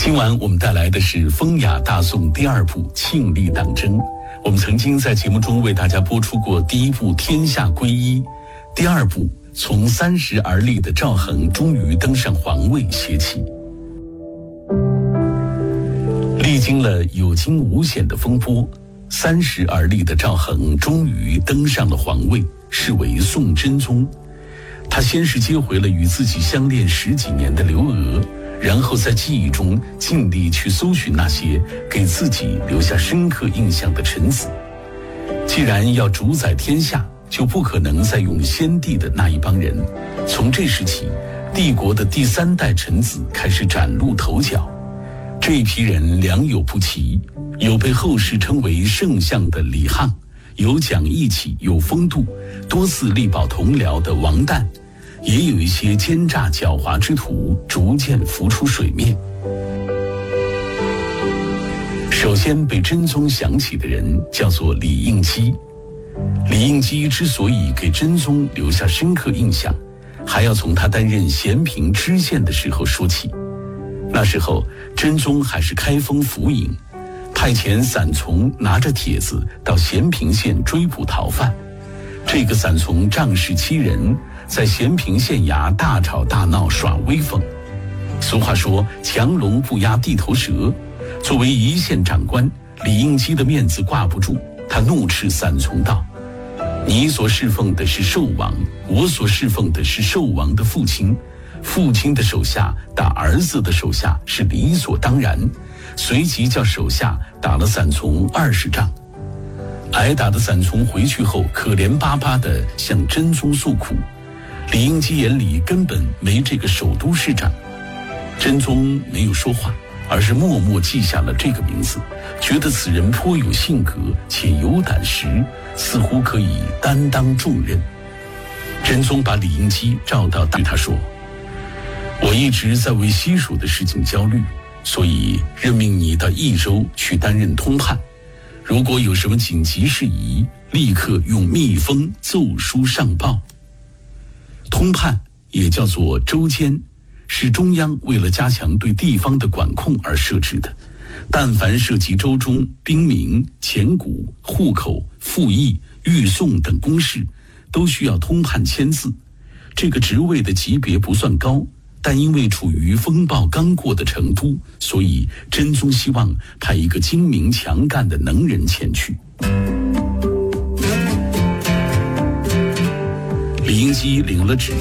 今晚我们带来的是《风雅大宋》第二部《庆历党争》。我们曾经在节目中为大家播出过第一部《天下归一》，第二部从30而立的赵恒终于登上皇位写起。历经了有惊无险的风波，30而立的赵恒终于登上了皇位，是为宋真宗。他先是接回了与自己相恋10几年的刘娥，然后在记忆中尽力去搜寻那些给自己留下深刻印象的臣子。既然要主宰天下，就不可能再用先帝的那一帮人。从这时起，帝国的第3代臣子开始崭露头角。这一批人良莠不齐，有被后世称为圣相的李沆，有讲义气有风度，多次力保同僚的王旦，也有一些奸诈狡猾之徒逐渐浮出水面。首先被真宗想起的人叫做李应基。李应基之所以给真宗留下深刻印象，还要从他担任咸平知县的时候说起。那时候真宗还是开封府尹，派遣散从拿着帖子到咸平县追捕逃犯。这个散从仗势欺人，在咸平县衙大吵大闹耍威风。俗话说强龙不压地头蛇，作为一线长官，李应基的面子挂不住，他怒斥散从道：你所侍奉的是寿王，我所侍奉的是寿王的父亲，父亲的手下打儿子的手下是理所当然。随即叫手下打了散从20仗。挨打的散从回去后可怜巴巴地向真宗诉苦，李应基眼里根本没这个首都市长。真宗没有说话，而是默默记下了这个名字，觉得此人颇有性格且有胆识，似乎可以担当重任。真宗把李应基召到，对他说：我一直在为西蜀的事情焦虑，所以任命你到益州去担任通判。如果有什么紧急事宜，立刻用密封奏书上报。通判也叫做州监，是中央为了加强对地方的管控而设置的。但凡涉及州中兵民、钱谷、户口、赋役、预送等公事，都需要通判签字。这个职位的级别不算高，但因为处于风暴刚过的成都，所以真宗希望派一个精明强干的能人前去。李应基领了旨